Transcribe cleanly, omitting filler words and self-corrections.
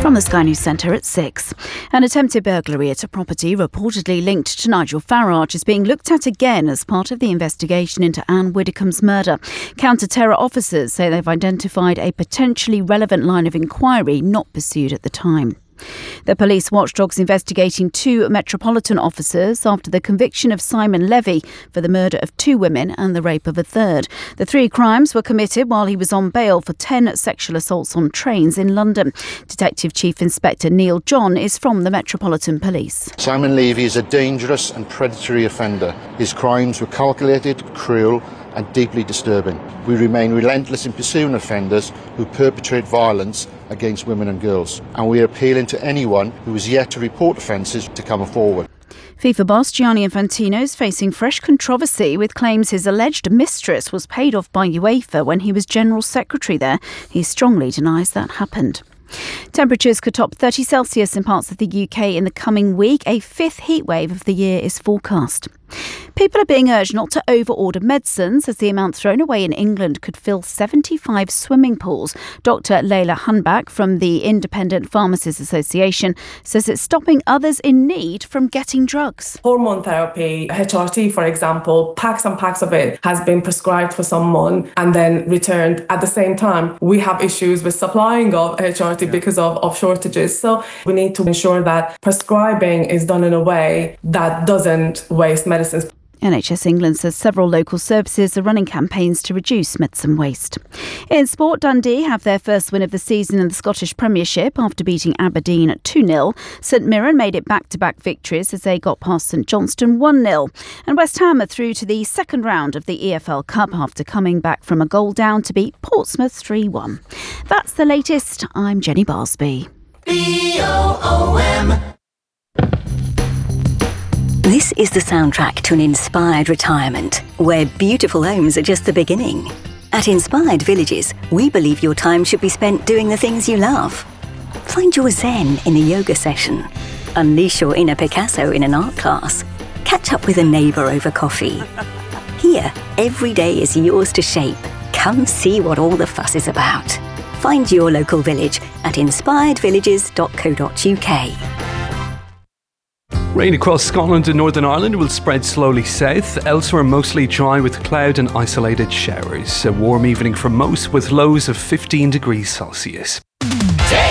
From the Sky News Centre at 6. An attempted burglary at a property reportedly linked to Nigel Farage is being looked at again as part of the investigation into Anne Widdecombe's murder. Counter-terror officers say they've identified a potentially relevant line of inquiry not pursued at the time. The police watchdog's investigating two Metropolitan officers after the conviction of Simon Levy for the murder of two women and the rape of a third. The three crimes were committed while he was on bail for 10 sexual assaults on trains in London. Detective Chief Inspector Neil John is from the Metropolitan Police. Simon Levy is a dangerous and predatory offender. His crimes were calculated, cruel and deeply disturbing. We remain relentless in pursuing offenders who perpetrate violence against women and girls, and we are appealing to anyone who is yet to report offences to come forward. FIFA boss Gianni Infantino is facing fresh controversy with claims his alleged mistress was paid off by UEFA when he was General Secretary there. He strongly denies that happened. Temperatures could top 30 Celsius in parts of the UK in the coming week. A fifth heatwave of the year is forecast. People are being urged not to over-order medicines as the amount thrown away in England could fill 75 swimming pools. Dr. Leila Hunbach from the Independent Pharmacists Association says it's stopping others in need from getting drugs. Hormone therapy, HRT for example, packs and packs of it has been prescribed for someone and then returned. At the same time, we have issues with supplying of HRT because of shortages. So we need to ensure that prescribing is done in a way that doesn't waste medicines. NHS England says several local services are running campaigns to reduce medicine waste. In sport, Dundee have their first win of the season in the Scottish Premiership after beating Aberdeen at 2-0. St Mirren made it back-to-back victories as they got past St Johnstone 1-0. And West Ham are through to the second round of the EFL Cup after coming back from a goal down to beat Portsmouth 3-1. That's the latest. I'm Jenny Barsby. BOOM. This is the soundtrack to an inspired retirement, where beautiful homes are just the beginning. At Inspired Villages, we believe your time should be spent doing the things you love. Find your zen in a yoga session. Unleash your inner Picasso in an art class. Catch up with a neighbour over coffee. Here, every day is yours to shape. Come see what all the fuss is about. Find your local village at inspiredvillages.co.uk. Rain across Scotland and Northern Ireland will spread slowly south. Elsewhere, mostly dry with cloud and isolated showers. A warm evening for most with lows of 15 degrees Celsius.